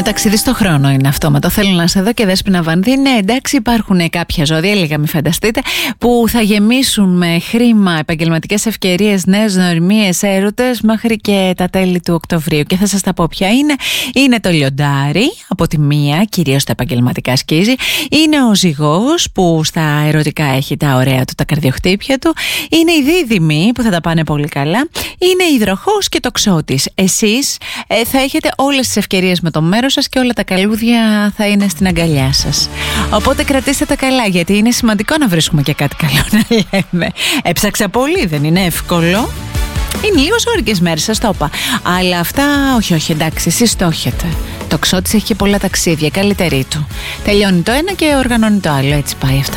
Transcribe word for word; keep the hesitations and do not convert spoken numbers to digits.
ταξίδι στο χρόνο είναι αυτό. Με το θέλω να σε δω και Δέσποινα Βανδύ. Ναι, εντάξει, υπάρχουν κάποια ζώδια, έλεγα, μην φανταστείτε, που θα γεμίσουν με χρήμα, επαγγελματικές ευκαιρίες, νέες νοημίες, έρωτες μέχρι και τα τέλη του Οκτωβρίου. Και θα σας τα πω ποια είναι. Είναι το λιοντάρι, από τη μία, κυρίως τα επαγγελματικά σκίζει. Είναι ο ζυγός, που στα ερωτικά έχει τα ωραία του, τα καρδιοχτύπια του. Είναι η δίδυμη, που θα τα πάνε πολύ καλά. Είναι η υδροχόος και το ξώτης. Εσείς ε, θα έχετε όλες τις ευκαιρίες με το μέρος σας και όλα τα καλούδια θα είναι στην αγκαλιά σας. Οπότε κρατήστε τα καλά, γιατί είναι σημαντικό να βρίσκουμε και κάτι καλό να λέμε. Έψαξα πολύ, δεν είναι εύκολο. Είναι λίγο ζόρικες μέρες, σας το είπα. Αλλά αυτά, όχι, όχι, εντάξει, εσείς το έχετε. Το ξώτης έχει και πολλά ταξίδια, καλύτερη του. Τελειώνει το ένα και οργανώνει το άλλο, έτσι πάει αυτό.